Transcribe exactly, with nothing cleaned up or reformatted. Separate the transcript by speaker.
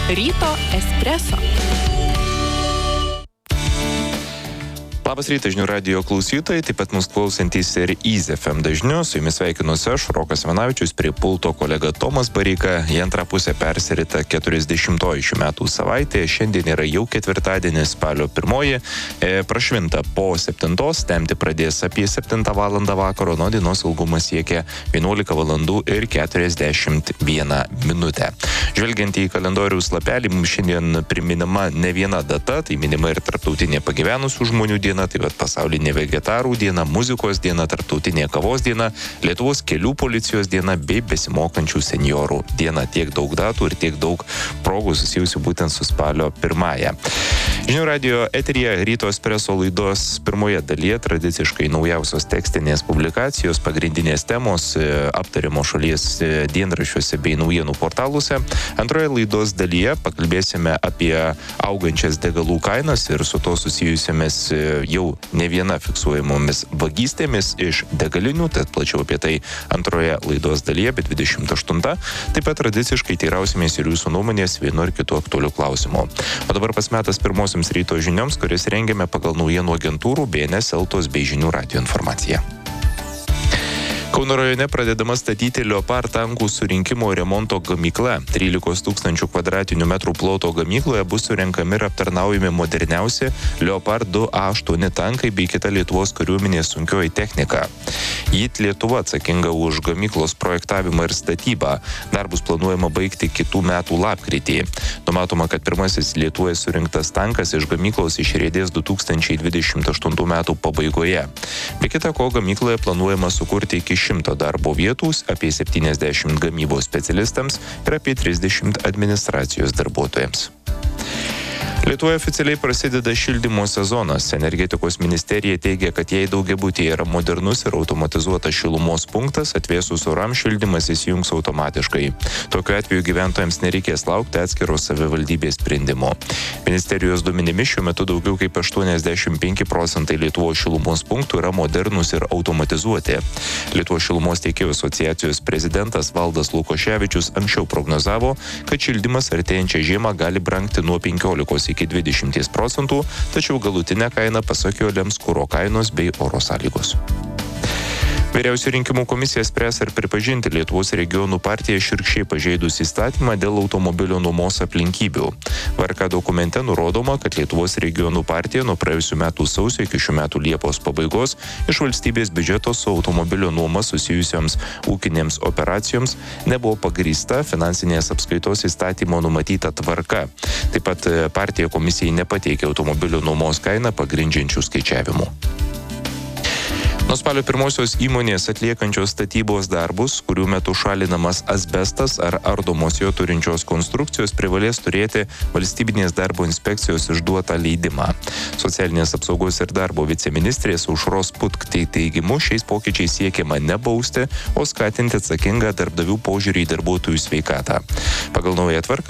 Speaker 1: Ryto espreso.
Speaker 2: Labas rytas, žinių radijo klausytojai, taip pat mus klausantys ir Easy F M dažniu. Su jumis sveikinuosi aš, Rokas Ivanavičius, prie pulto kolega Tomas Bareika. Į antrą pusę persirita keturiasdešimtoji šių metų savaitė. Šiandien yra jau ketvirtadienis, spalio pirmoji. E, prašvinta po septintos, temti pradės apie septintą valandą vakaro, nuo dienos ilgumas siekia vienuolika valandų ir keturiasdešimt vieną minutę. Žvelgiant į kalendoriaus lapelį, mums šiandien priminama ne viena data, tai minima ir tarptautinė pagyvenusių žmonių diena, taip pat pasaulinė vegetarų diena, muzikos diena, tarptautinė kavos diena, Lietuvos kelių policijos diena bei besimokančių senjorų diena. Tiek daug datų ir tiek daug progų susijusių būtent su spalio pirmąja. Žinių radijo eteryje Ryto espreso laidos pirmoje dalyje tradiciškai naujausios tekstinės publikacijos, pagrindinės temos aptariamo šalies dienraščiuose bei naujienų portaluose. Antroje laidos dalyje pakalbėsime apie augančias degalų kainas ir su to susijusiamis jau ne viena fiksuojamomis vagystėmis iš degalinių, tad plačiau apie tai antroje laidos dalyje, bet dvidešimt aštunta. Taip pat tradiciškai teirausimės ir jūsų nuomonės vienu ar kitu aktualiu klausimu. O dabar pasmetas pirmosiams ryto žinioms, kurias rengiame pagal naujienų agentūrų B N S, Eltos bei Žinių radijo informaciją. Kauno rajone pradedama statyti Leopard tankų surinkimo remonto gamykla. trylikos tūkstančių kvadratinių metrų ploto gamykloje bus surenkami ir aptarnaujami moderniausi Leopard du A aštuoni tankai bei kita Lietuvos kariuomenės sunkioji technika. Jit Lietuva atsakinga už gamyklos projektavimą ir statybą. Darbus planuojama baigti kitų metų lapkritį. Numatoma, kad pirmasis Lietuvoje surinktas tankas iš gamyklos išriedės du tūkstančiai dvidešimt aštuntų metų pabaigoje. Be kita ko, gamykloje planuojama sukurti iki šimto darbo vietų, apie septyniasdešimt gamybos specialistams ir apie trisdešimt administracijos darbuotojams. Lietuvoje oficialiai prasideda šildymo sezonas. Energetikos ministerija teigia, kad jei daugiabutyje yra modernus ir automatizuotas šilumos punktas, atvėsus orams šildymas įsijungs automatiškai. Tokiu atveju gyventojams nereikės laukti atskiros savivaldybės sprendimo. Ministerijos duomenimis šiuo metu daugiau kaip aštuoniasdešimt penki procentai Lietuvos šilumos punktų yra modernus ir automatizuoti. Lietuvos šilumos teikėjų asociacijos prezidentas Valdas Lukoševičius anksčiau prognozavo, kad šildymas artėjančią žiemą gali brangti nuo penkiolikos iki dvidešimties procentų, tačiau galutinę kainą pasak jo lems kuro kainos bei oro sąlygos. Vyriausioji rinkimų komisija spręs ar pripažinti Lietuvos regionų partiją šiurkščiai pažeidus įstatymą dėl automobilio nuomos aplinkybių. V R K dokumente nurodoma, kad Lietuvos regionų partija nuo praėjusių metų sausio iki šių metų Liepos pabaigos iš valstybės biudžeto su automobilio nuoma susijusioms ūkinėms operacijoms nebuvo pagrįsta finansinės apskaitos įstatymo numatyta tvarka. Taip pat partija komisijai nepateikė automobilio nuomos kainą pagrindžiančių skaičiavimų. Nuo spalio pirmosios įmonės atliekančios statybos darbus, kurių metu šalinamas asbestas ar ardomos jo turinčios konstrukcijos, privalės turėti valstybinės darbo inspekcijos išduotą leidimą. Socialinės apsaugos ir darbo viceministrės Aušros Putktei teigimu, šiais pokyčiais siekiama ne bausti, o skatinti atsakingą darbdavių požiūrį į darbuotojų sveikatą. Pagal naują tvarką